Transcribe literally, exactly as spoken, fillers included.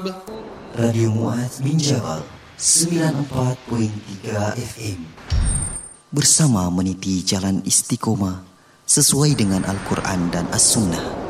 Radio Muaz bin Jabal sembilan puluh empat perpuluhan tiga F M bersama meniti jalan istiqomah sesuai dengan Al-Quran dan As-Sunnah.